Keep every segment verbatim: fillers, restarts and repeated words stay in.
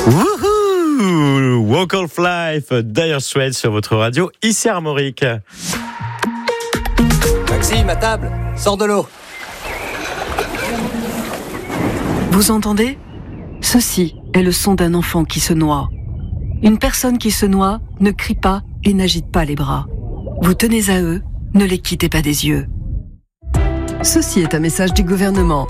Wouhou! Walk of Life, Dire Straits sur votre radio, ici Armorique. Maxime, à table, sors de l'eau. Vous entendez ? Ceci est le son d'un enfant qui se noie. Une personne qui se noie ne crie pas et n'agite pas les bras. Vous tenez à eux, ne les quittez pas des yeux. Ceci est un message du gouvernement.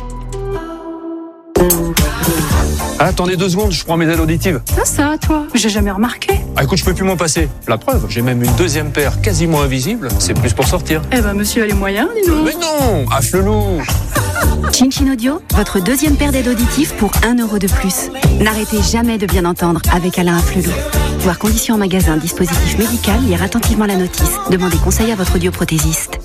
Attendez deux secondes, je prends mes aides auditives. Ça, ça, toi, j'ai jamais remarqué. Ah écoute, je peux plus m'en passer. La preuve, j'ai même une deuxième paire quasiment invisible. C'est plus pour sortir. Eh ben, monsieur a les moyens, dis donc. Mais non, à Flelou. Chin Chin Audio, votre deuxième paire d'aides auditives pour un euro de plus. N'arrêtez jamais de bien entendre avec Alain Afflelou. Voir conditions en magasin, dispositif médical, lire attentivement la notice. Demandez conseil à votre audioprothésiste.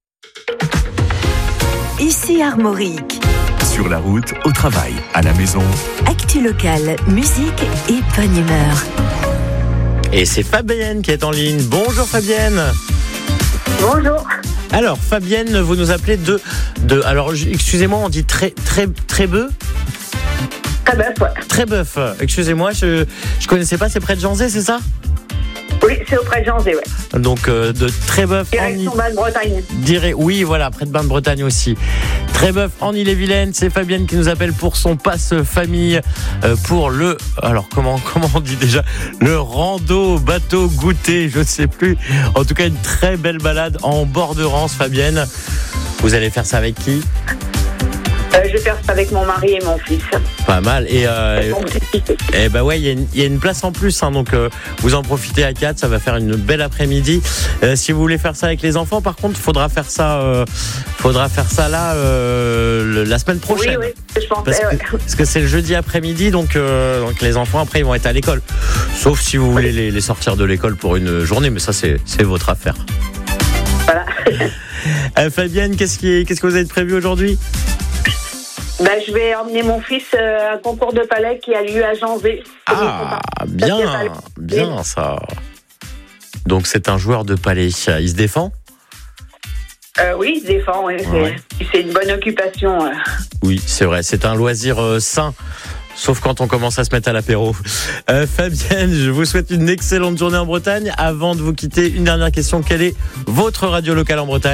Ici Armorique. Sur la route, au travail, à la maison. Actu locale, musique et bonne humeur. Et c'est Fabienne qui est en ligne. Bonjour Fabienne. Bonjour. Alors Fabienne, vous nous appelez de... de alors excusez-moi, on dit très très très bœuf. Trébeuf, ouais. Trébeuf, excusez-moi, je je connaissais pas, c'est près de Janzé, c'est ça ? Oui, c'est auprès de Janzé, ouais. Donc euh, de Trébeuf en Direction Bain-de-Bretagne. Dirais oui, voilà, près de Bain-de-Bretagne aussi. Trébeuf en Ille-et-Vilaine, c'est Fabienne qui nous appelle pour son passe famille euh, pour le alors comment comment on dit déjà le rando bateau goûter, je ne sais plus. En tout cas, une très belle balade en bord de Rance, Fabienne. Vous allez faire ça avec qui ? Euh, je vais faire ça avec mon mari et mon fils. Pas mal. Et euh, et bah ouais, il y, y a une place en plus, hein, donc euh, vous en profitez à quatre, ça va faire une belle après-midi. Euh, si vous voulez faire ça avec les enfants, par contre, faudra faire ça, euh, faudra faire ça là euh, le, la semaine prochaine. Oui, oui, je pensais, parce, que, ouais. parce que c'est le jeudi après-midi, donc euh, donc les enfants après ils vont être à l'école. Sauf si vous voulez les, les sortir de l'école pour une journée, mais ça c'est c'est votre affaire. Voilà. euh, Fabienne, qu'est-ce qui qu'est-ce que vous avez prévu aujourd'hui ? Ben, je vais emmener mon fils à un concours de palais qui a lieu à Janzé. Ah, bien, bien ça. Donc c'est un joueur de palais. Il se défend ? euh, Oui, il se défend. Oui. Ouais. C'est, c'est une bonne occupation. Euh. Oui, c'est vrai. C'est un loisir euh, sain. Sauf quand on commence à se mettre à l'apéro. Euh, Fabienne, je vous souhaite une excellente journée en Bretagne. Avant de vous quitter, une dernière question. Quelle est votre radio locale en Bretagne ?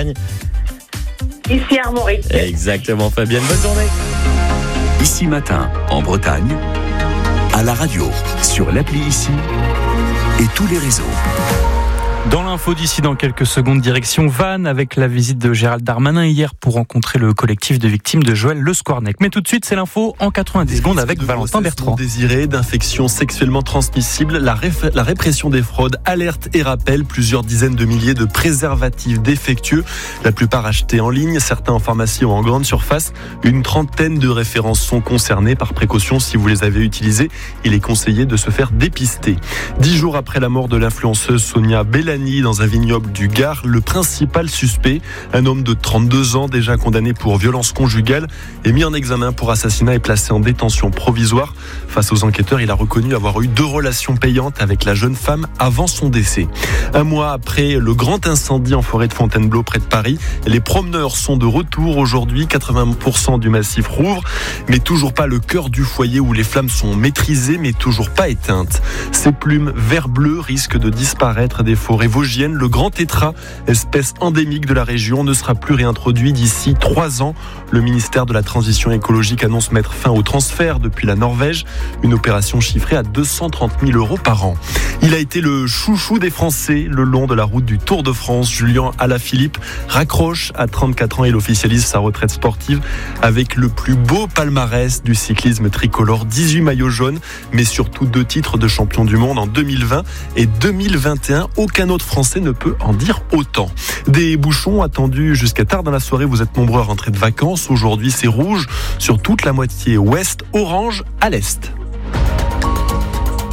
Ici Armorique. Exactement, Fabienne. Bonne journée. Ici Matin, en Bretagne, à la radio, sur l'appli Ici et tous les réseaux. Dans l'info d'ici dans quelques secondes, direction Vannes avec la visite de Gérald Darmanin hier pour rencontrer le collectif de victimes de Joël Le Squarnec. Mais tout de suite, c'est l'info en quatre-vingt-dix secondes avec Valentin Bertrand. Désiré, d'infections sexuellement transmissibles, la, réf- la répression des fraudes, alerte et rappel, plusieurs dizaines de milliers de préservatifs défectueux, la plupart achetés en ligne, certains en pharmacie ou en grande surface. Une trentaine de références sont concernées. Par précaution, si vous les avez utilisées, il est conseillé de se faire dépister. Dix jours après la mort de l'influenceuse Sonia Bellani dans un vignoble du Gard, le principal suspect, un homme de trente-deux ans déjà condamné pour violence conjugale, est mis en examen pour assassinat et placé en détention provisoire. Face aux enquêteurs, il a reconnu avoir eu deux relations payantes avec la jeune femme avant son décès. Un mois après le grand incendie en forêt de Fontainebleau près de Paris, les promeneurs sont de retour aujourd'hui. quatre-vingts pour cent du massif rouvre, mais toujours pas le cœur du foyer où les flammes sont maîtrisées mais toujours pas éteintes. Ces plumes vert-bleu risquent de disparaître des forêts vosgiennes. Le grand tétras, espèce endémique de la région, ne sera plus réintroduit d'ici trois ans. Le ministère de la Transition écologique annonce mettre fin au transfert depuis la Norvège, une opération chiffrée à deux cent trente mille euros par an. Il a été le chouchou des Français le long de la route du Tour de France. Julien Alaphilippe raccroche à trente-quatre ans. Il officialise sa retraite sportive avec le plus beau palmarès du cyclisme tricolore. dix-huit maillots jaunes, mais surtout deux titres de champion du monde en deux mille vingt et deux mille vingt et un. Aucun autre Français ne peut en dire autant. Des bouchons attendus jusqu'à tard dans la soirée. Vous êtes nombreux à rentrer de vacances. Aujourd'hui, c'est rouge sur toute la moitié ouest, orange à l'est.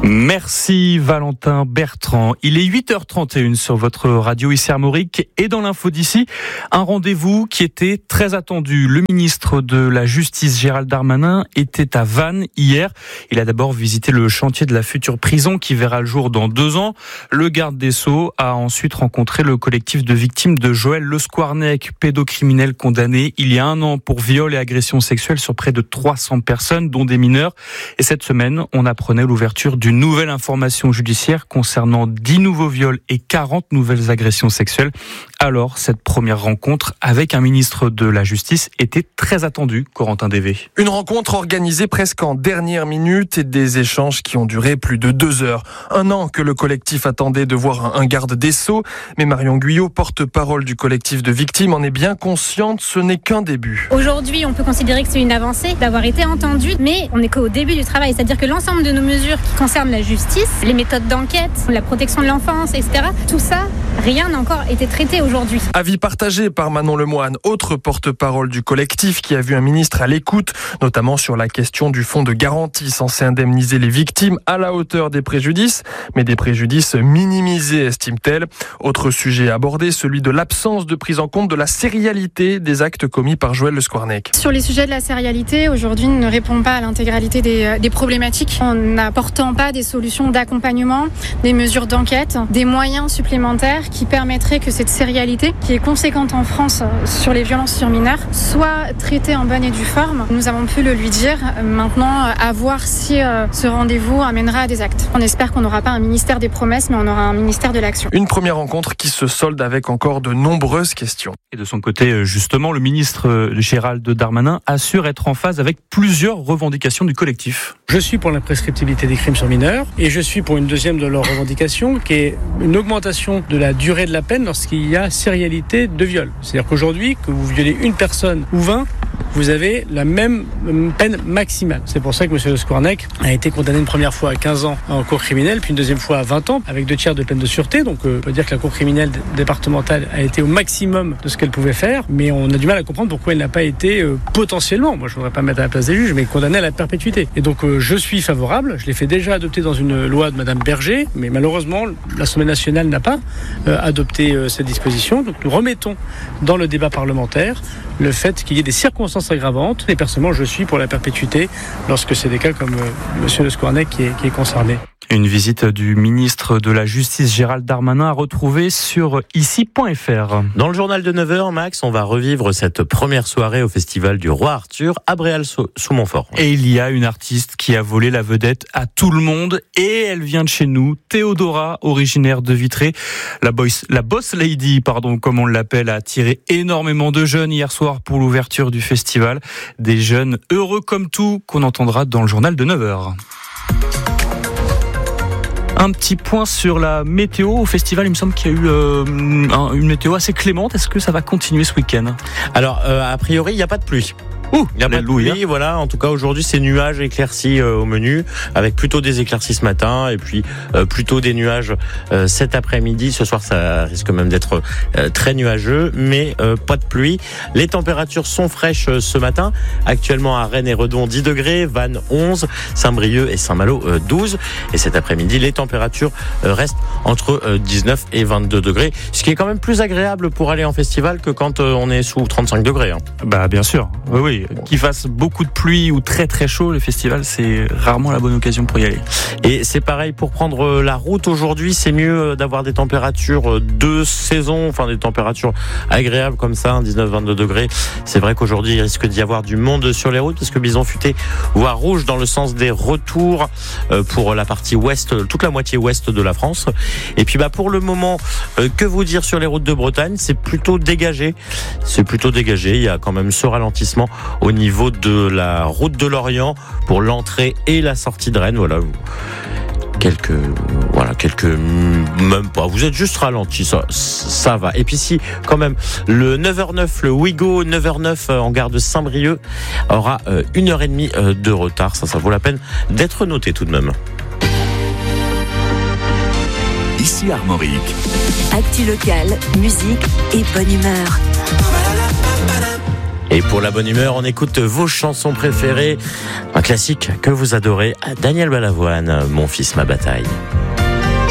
Merci Valentin Bertrand. Il est huit heures trente et une sur votre radio ici Armorique et dans l'info d'ici, un rendez-vous qui était très attendu. Le ministre de la Justice Gérald Darmanin était à Vannes hier. Il a d'abord visité le chantier de la future prison qui verra le jour dans deux ans. Le garde des Sceaux a ensuite rencontré le collectif de victimes de Joël Le Squarnec, pédocriminel condamné il y a un an pour viol et agression sexuelle sur près de trois cents personnes, dont des mineurs. Et cette semaine, on apprenait l'ouverture d'une nouvelle information judiciaire concernant dix nouveaux viols et quarante nouvelles agressions sexuelles. Alors, cette première rencontre avec un ministre de la Justice était très attendue, Corentin Dévé. Une rencontre organisée presque en dernière minute et des échanges qui ont duré plus de deux heures. Un an que le collectif attendait de voir un garde des Sceaux, mais Marion Guyot, porte-parole du collectif de victimes, en est bien consciente, ce n'est qu'un début. Aujourd'hui, on peut considérer que c'est une avancée d'avoir été entendu, mais on n'est qu'au début du travail, c'est-à-dire que l'ensemble de nos mesures qui concernent la justice, les méthodes d'enquête, la protection de l'enfance, et cetera, tout ça, rien n'a encore été traité aujourd'hui. Avis partagé par Manon Lemoine, autre porte-parole du collectif qui a vu un ministre à l'écoute, notamment sur la question du fonds de garantie censé indemniser les victimes à la hauteur des préjudices, mais des préjudices minimisés, estime-t-elle. Autre sujet abordé, celui de l'absence de prise en compte de la sérialité des actes commis par Joël Le Squarnec. Sur les sujets de la sérialité, aujourd'hui, ne répond pas à l'intégralité des, des problématiques en n'apportant pas des solutions d'accompagnement, des mesures d'enquête, des moyens supplémentaires qui permettraient que cette sérialité, qui est conséquente en France sur les violences sur mineurs, soit traitée en bonne et due forme. Nous avons pu le lui dire. Maintenant, à voir si euh, ce rendez-vous amènera à des actes. On espère qu'on n'aura pas un ministère des promesses, mais on aura un ministère de l'action. Une première rencontre qui se solde avec encore de nombreuses questions. Et de son côté, justement, le ministre Gérald Darmanin assure être en phase avec plusieurs revendications du collectif. Je suis pour l'imprescriptibilité des crimes sur mineurs et je suis pour une deuxième de leurs revendications qui est une augmentation de la durée de la peine lorsqu'il y a sérialité de viol. C'est-à-dire qu'aujourd'hui, que vous violez une personne ou vingt, vous avez la même peine maximale. C'est pour ça que M. Le Squarnec a été condamné une première fois à quinze ans en cour criminelle, puis une deuxième fois à vingt ans, avec deux tiers de peine de sûreté. Donc euh, on peut dire que la cour criminelle d- départementale a été au maximum de ce qu'elle pouvait faire, mais on a du mal à comprendre pourquoi elle n'a pas été euh, potentiellement, moi je ne voudrais pas mettre à la place des juges, mais condamnée à la perpétuité. Et donc euh, je suis favorable, je l'ai fait déjà adopter dans une loi de Mme Berger, mais malheureusement l'Assemblée nationale n'a pas euh, adopté euh, cette disposition. Donc nous remettons dans le débat parlementaire le fait qu'il y ait des circonstances aggravantes. Et personnellement, je suis pour la perpétuité lorsque c'est des cas comme euh, M. Le Squarnec qui est, qui est concerné. Une visite du ministre de la Justice Gérald Darmanin à retrouver sur ici point f r. Dans le journal de neuf heures, Max, on va revivre cette première soirée au festival du Roi Arthur à Bréal-sous-Montfort. Et il y a une artiste qui a volé la vedette à tout le monde et elle vient de chez nous, Théodora, originaire de Vitré. La, boys, la boss lady, pardon, comme on l'appelle, a attiré énormément de jeunes hier soir pour l'ouverture du festival. Des jeunes heureux comme tout qu'on entendra dans le journal de neuf heures. Un petit point sur la météo au festival. Il me semble qu'il y a eu euh, une météo assez clémente. Est-ce que ça va continuer ce week-end ? Alors, euh, a priori, il n'y a pas de pluie. Ouh, il y a pas de pluie, voilà. En tout cas, aujourd'hui, c'est nuages éclaircis euh, au menu, avec plutôt des éclaircies ce matin, et puis euh, plutôt des nuages euh, cet après-midi. Ce soir, ça risque même d'être euh, très nuageux, mais euh, pas de pluie. Les températures sont fraîches euh, ce matin. Actuellement, à Rennes et Redon, dix degrés, Vannes onze, Saint-Brieuc et Saint-Malo euh, douze. Et cet après-midi, les températures euh, restent entre euh, dix-neuf et vingt-deux degrés, ce qui est quand même plus agréable pour aller en festival que quand euh, on est sous trente-cinq degrés. Hein. Bah bien sûr, oui, oui. Qu'il fasse beaucoup de pluie ou très très chaud, le festival, c'est rarement la bonne occasion pour y aller. Et c'est pareil pour prendre la route aujourd'hui, c'est mieux d'avoir des températures de saison, enfin des températures agréables comme ça, dix-neuf à vingt-deux degrés. C'est vrai qu'aujourd'hui, il risque d'y avoir du monde sur les routes parce que Bison Futé voit rouge dans le sens des retours pour la partie ouest, toute la moitié ouest de la France. Et puis bah pour le moment, que vous dire sur les routes de Bretagne, c'est plutôt dégagé. C'est plutôt dégagé, il y a quand même ce ralentissement au niveau de la route de l'Orient pour l'entrée et la sortie de Rennes. Voilà. Quelques, voilà, quelques, même pas. Vous êtes juste ralenti, ça, ça va. Et puis si, quand même, le neuf heures neuf, le Ouigo neuf heures neuf en gare de Saint-Brieuc aura euh, une heure et demie euh, de retard. Ça, ça vaut la peine d'être noté tout de même. Ici Armorique. Actu locale, musique et bonne humeur. Et pour la bonne humeur, on écoute vos chansons préférées. Un classique que vous adorez, Daniel Balavoine, Mon fils, ma bataille.